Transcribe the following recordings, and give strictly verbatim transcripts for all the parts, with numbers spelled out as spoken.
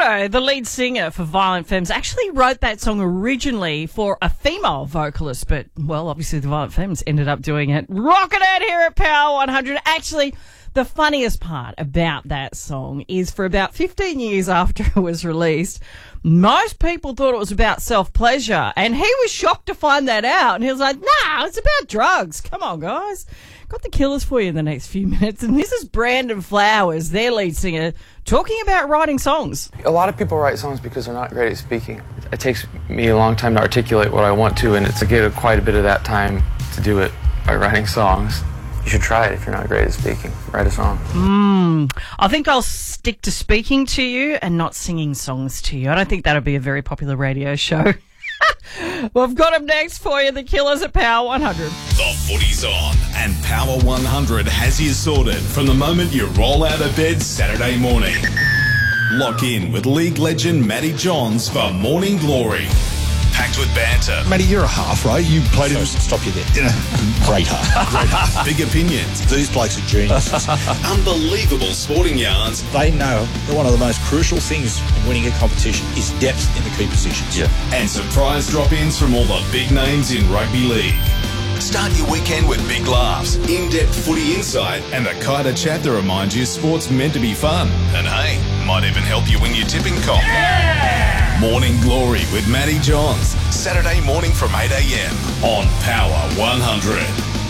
Rio, the lead singer for Violent Femmes, actually wrote that song originally for a female vocalist, but, well, obviously the Violent Femmes ended up doing it. Rocking out here at Power one hundred. Actually, the funniest part about that song is for about fifteen years after it was released, most people thought it was about self-pleasure, and he was shocked to find that out, and he was like, nah, it's about drugs. Come on, guys. Got the Killers for you in the next few minutes, and this is Brandon Flowers, their lead singer, talking about writing songs. A lot of people write songs because they're not great at speaking. It takes me a long time to articulate what I want to, and it's I get quite a bit of that time to do it by writing songs. You should try it if you're not great at speaking. Write a song. Mm, I think I'll stick to speaking to you and not singing songs to you. I don't think that'll be a very popular radio show. We've got them next for you, the Killers at Power one hundred. The footy's on, and Power one hundred has you sorted from the moment you roll out of bed Saturday morning. Lock in with league legend Matty Johns for Morning Glory. Packed with banter. Matty, you're a half, right? You played in... Stop you there. Great half. Great half. Big opinions. These blokes are geniuses. Unbelievable sporting yarns. They know that one of the most crucial things in winning a competition is depth in the key positions. Yeah. And surprise drop-ins from all the big names in rugby league. Start your weekend with big laughs, in-depth footy insight, and the kind of chat that reminds you sport's meant to be fun. And hey, might even help you win your tipping comp. Yeah! Morning Glory with Matty Johns, Saturday morning from eight a.m. on Power one hundred.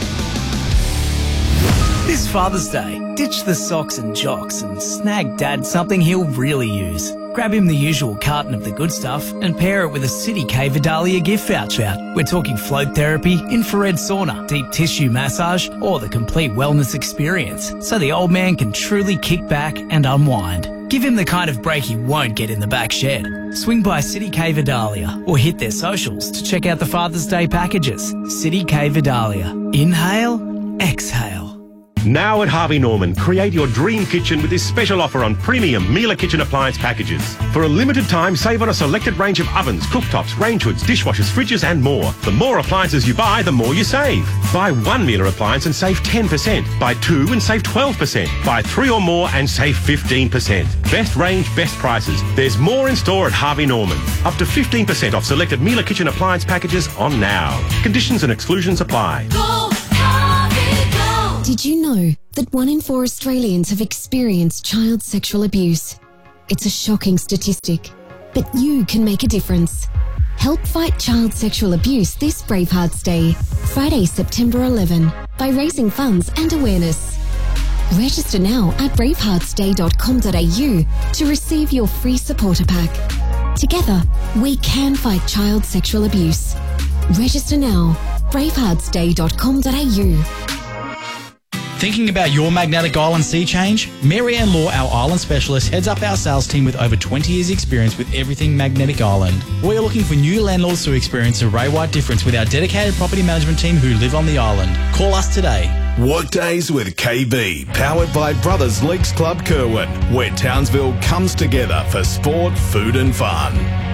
This Father's Day, ditch the socks and jocks and snag Dad something he'll really use. Grab him the usual carton of the good stuff and pair it with a City K Vidalia gift voucher. We're talking float therapy, infrared sauna, deep tissue massage, or the complete wellness experience, so the old man can truly kick back and unwind. Give him the kind of break he won't get in the back shed. Swing by City K Vidalia or hit their socials to check out the Father's Day packages. City K Vidalia. Inhale, exhale. Now at Harvey Norman, create your dream kitchen with this special offer on premium Miele kitchen appliance packages. For a limited time, save on a selected range of ovens, cooktops, range hoods, dishwashers, fridges and more. The more appliances you buy, the more you save. Buy one Miele appliance and save ten percent. Buy two and save twelve percent. Buy three or more and save fifteen percent. Best range, best prices. There's more in store at Harvey Norman. Up to fifteen percent off selected Miele kitchen appliance packages on now. Conditions and exclusions apply. Go, Harvey, go. Did you know that one in four Australians have experienced child sexual abuse? It's a shocking statistic, but you can make a difference. Help fight child sexual abuse this Bravehearts Day, Friday, September eleventh, by raising funds and awareness. Register now at bravehearts day dot com dot a u to receive your free supporter pack. Together, we can fight child sexual abuse. Register now, bravehearts day dot com dot a u. Thinking about your Magnetic Island sea change? Mary Ann Law, our island specialist, heads up our sales team with over twenty years experience with everything Magnetic Island. We're looking for new landlords to experience a ray-wide difference with our dedicated property management team who live on the island. Call us today. Workdays with K B, powered by Brothers Leagues Club Kerwin, where Townsville comes together for sport, food and fun.